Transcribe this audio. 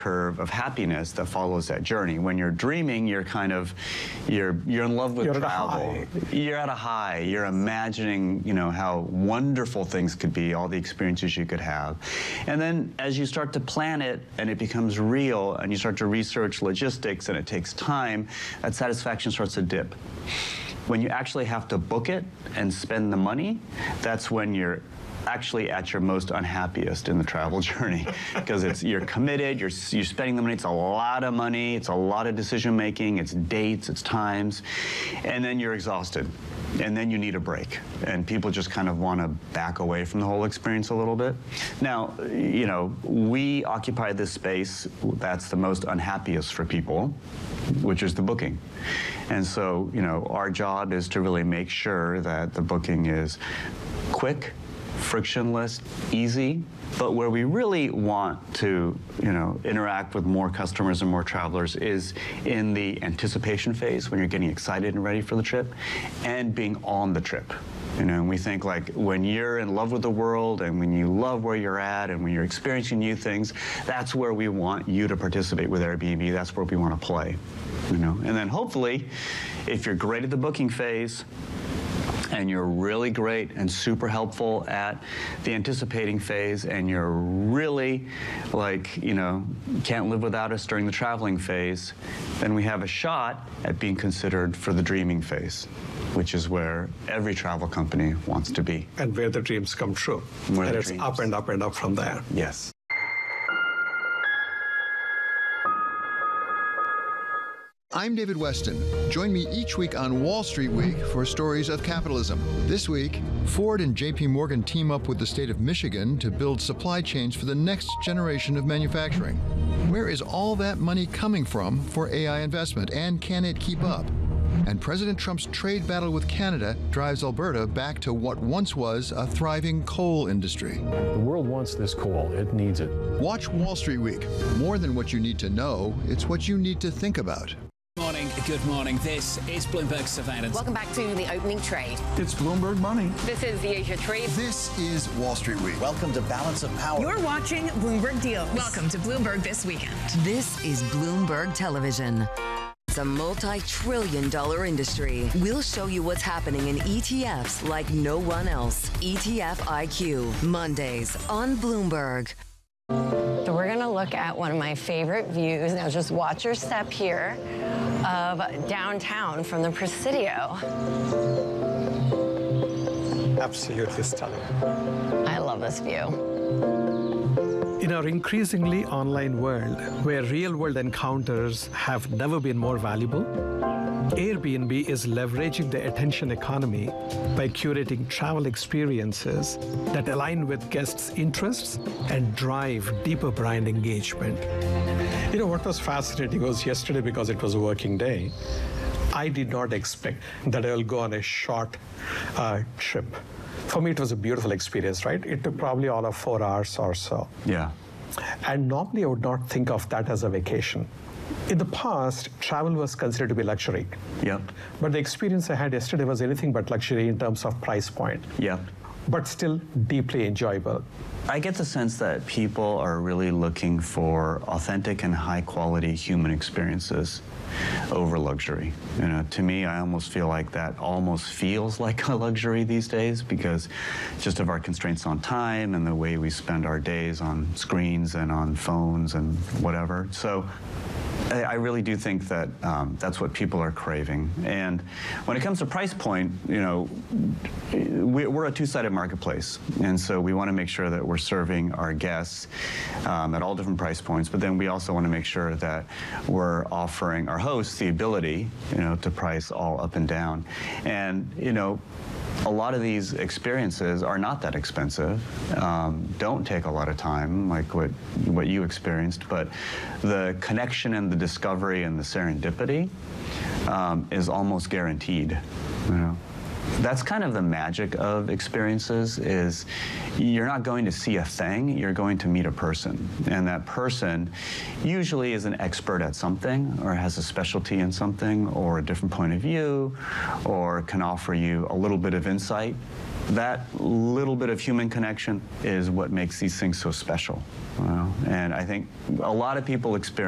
curve of happiness that follows that journey. When you're dreaming, you're kind of, you're in love with travel. You're at a high. You're imagining, you know, how wonderful things could be, all the experiences you could have. And then as you start to plan it and it becomes real and you start to research logistics and it takes time, that satisfaction starts to dip. When you actually have to book it and spend the money, that's when you're actually at your most unhappiest in the travel journey, because you're committed, you're spending the money, it's a lot of money, it's a lot of decision making, it's dates, it's times, and then you're exhausted, and then you need a break, and people just kind of want to back away from the whole experience a little bit. Now, you know, we occupy this space that's the most unhappiest for people, which is the booking. And so, you know, our job is to really make sure that the booking is quick, frictionless, easy, but where we really want to, you know, interact with more customers and more travelers is in the anticipation phase, when you're getting excited and ready for the trip, and being on the trip. You know, and we think, like, when you're in love with the world and when you love where you're at and when you're experiencing new things, that's where we want you to participate with Airbnb. That's where we want to play, you know. And then hopefully, if you're great at the booking phase, and you're really great and super helpful at the anticipating phase, and you're really, like, you know, can't live without us during the traveling phase, then we have a shot at being considered for the dreaming phase, which is where every travel company wants to be. And where the dreams come true. And it's up and up and up from there. Yes. I'm David Weston. Join me each week on Wall Street Week for stories of capitalism. This week, Ford and JP Morgan team up with the state of Michigan to build supply chains for the next generation of manufacturing. Where is all that money coming from for AI investment, and can it keep up? And President Trump's trade battle with Canada drives Alberta back to what once was a thriving coal industry. The world wants this coal. It needs it. Watch Wall Street Week. More than what you need to know, it's what you need to think about. Good morning. This is Bloomberg Surveillance. Welcome back to the opening trade. It's Bloomberg Money. This is the Asia Trade. This is Wall Street Week. Welcome to Balance of Power. You're watching Bloomberg Deals. Welcome to Bloomberg This Weekend. This is Bloomberg Television. It's a multi-trillion-dollar industry. We'll show you what's happening in ETFs like no one else. ETF IQ, Mondays on Bloomberg. So we're going to look at one of my favorite views. Now just watch your step here of downtown from the Presidio. Absolutely stunning. I love this view. In our increasingly online world, where real-world encounters have never been more valuable, Airbnb is leveraging the attention economy by curating travel experiences that align with guests' interests and drive deeper brand engagement. You know, what was fascinating was yesterday, because it was a working day, I did not expect that I will go on a short trip. For me, it was a beautiful experience, right? It took probably all of 4 hours or so. Yeah. And normally I would not think of that as a vacation. In the past, travel was considered to be luxury. Yep. But the experience I had yesterday was anything but luxury in terms of price point. Yep. But still deeply enjoyable. I get the sense that people are really looking for authentic and high-quality human experiences over luxury. You know, to me, I almost feel like that almost feels like a luxury these days, because just of our constraints on time and the way we spend our days on screens and on phones and whatever. So I really do think that that's what people are craving. And when it comes to price point, you know, we're a two-sided marketplace. And so we want to make sure that we're serving our guests at all different price points. But then we also want to make sure that we're offering our hosts the ability, you know, to price all up and down. And, you know, a lot of these experiences are not that expensive, don't take a lot of time, like what you experienced, but the connection and the discovery and the serendipity is almost guaranteed. You know? That's kind of the magic of experiences, is you're not going to see a thing, you're going to meet a person. And that person usually is an expert at something, or has a specialty in something, or a different point of view, or can offer you a little bit of insight that little bit of human connection is what makes these things so special. And I think a lot of people experience